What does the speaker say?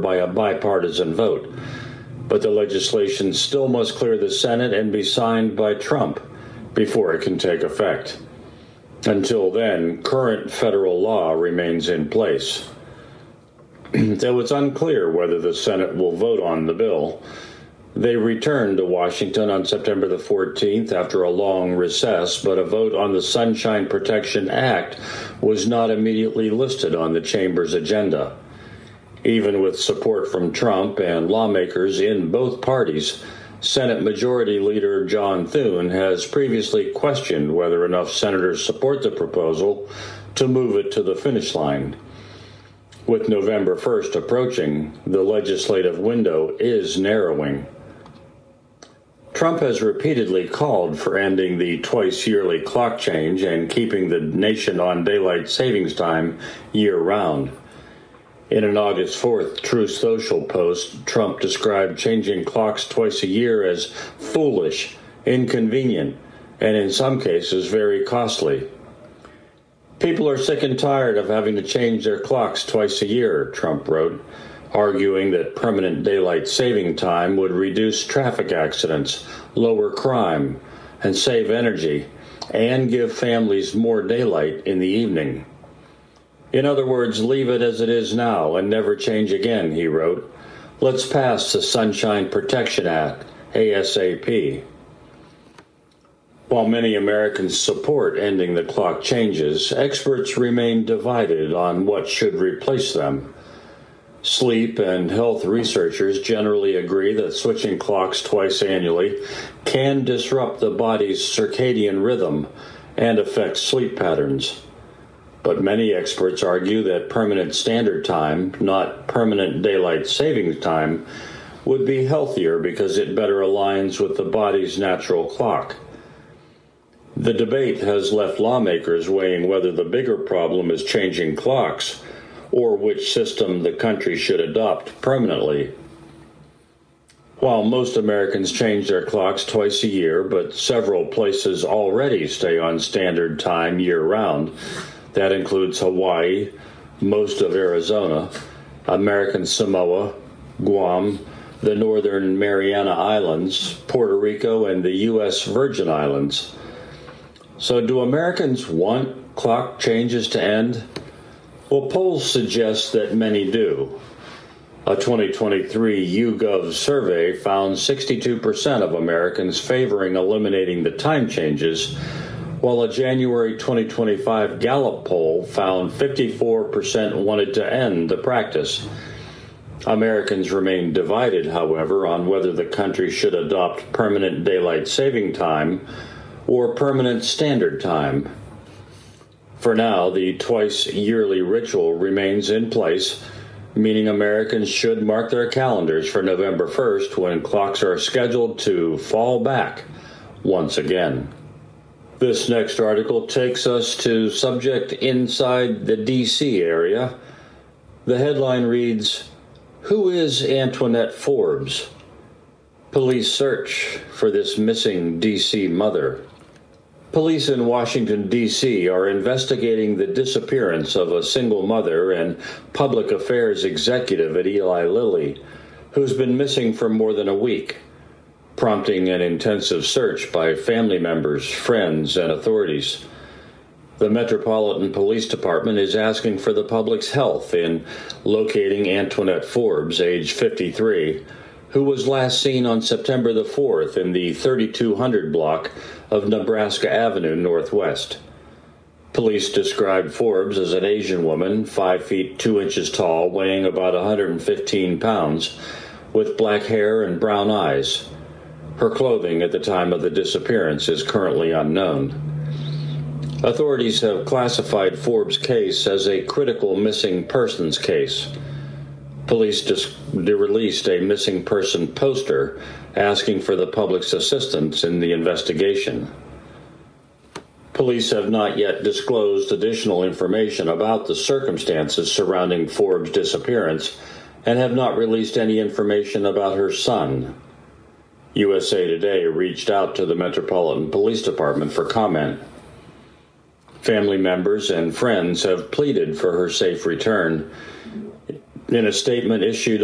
by a bipartisan vote. But the legislation still must clear the Senate and be signed by Trump before it can take effect. Until then, current federal law remains in place. Though it's unclear whether the Senate will vote on the bill, they returned to Washington on September the 14th after a long recess, but a vote on the Sunshine Protection Act was not immediately listed on the chamber's agenda. Even with support from Trump and lawmakers in both parties, Senate Majority Leader John Thune has previously questioned whether enough senators support the proposal to move it to the finish line. With November 1st approaching, the legislative window is narrowing. Trump has repeatedly called for ending the twice-yearly clock change and keeping the nation on daylight savings time year-round. In an August 4th Truth Social post, Trump described changing clocks twice a year as foolish, inconvenient, and in some cases very costly. People are sick and tired of having to change their clocks twice a year, Trump wrote, arguing that permanent daylight saving time would reduce traffic accidents, lower crime, and save energy, and give families more daylight in the evening. In other words, leave it as it is now and never change again, he wrote. Let's pass the Sunshine Protection Act, ASAP. While many Americans support ending the clock changes, experts remain divided on what should replace them. Sleep and health researchers generally agree that switching clocks twice annually can disrupt the body's circadian rhythm and affect sleep patterns. But many experts argue that permanent standard time, not permanent daylight savings time, would be healthier because it better aligns with the body's natural clock. The debate has left lawmakers weighing whether the bigger problem is changing clocks or which system the country should adopt permanently. While most Americans change their clocks twice a year, but several places already stay on standard time year-round, that includes Hawaii, most of Arizona, American Samoa, Guam, the Northern Mariana Islands, Puerto Rico, and the U.S. Virgin Islands. So do Americans want clock changes to end? Well, polls suggest that many do. A 2023 YouGov survey found 62% of Americans favoring eliminating the time changes, while a January 2025 Gallup poll found 54% wanted to end the practice. Americans remain divided, however, on whether the country should adopt permanent daylight saving time or permanent standard time. For now, the twice-yearly ritual remains in place, meaning Americans should mark their calendars for November 1st when clocks are scheduled to fall back once again. This next article takes us to subject inside the D.C. area. The headline reads, "Who is Antoinette Forbes? Police search for this missing D.C. mother." Police in Washington, D.C. are investigating the disappearance of a single mother and public affairs executive at Eli Lilly, who's been missing for more than a week, prompting an intensive search by family members, friends, and authorities. The Metropolitan Police Department is asking for the public's help in locating Antoinette Forbes, age 53, who was last seen on September the 4th in the 3200 block of Nebraska Avenue Northwest. Police described Forbes as an Asian woman, 5 feet 2 inches tall, weighing about 115 pounds, with black hair and brown eyes. Her clothing at the time of the disappearance is currently unknown. Authorities have classified Forbes' case as a critical missing persons case. Police released a missing person poster asking for the public's assistance in the investigation. Police have not yet disclosed additional information about the circumstances surrounding Forbes' disappearance and have not released any information about her son. USA Today reached out to the Metropolitan Police Department for comment. Family members and friends have pleaded for her safe return. In a statement issued